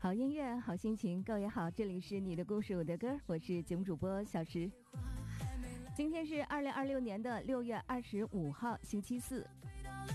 好音乐，好心情，各位好，这里是你的故事我的歌，我是节目主播小石。今天是2026年的6月25号，星期四。